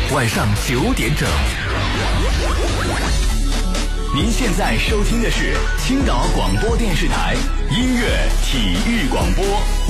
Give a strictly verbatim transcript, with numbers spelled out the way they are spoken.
晚上九点整。您现在收听的是青岛广播电视台音乐体育广播